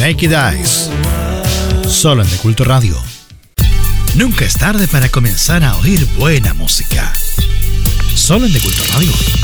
Naked Eyes. Solo en De Culto Radio. Nunca es tarde para comenzar a oír buena música. Solo en De Culto Radio.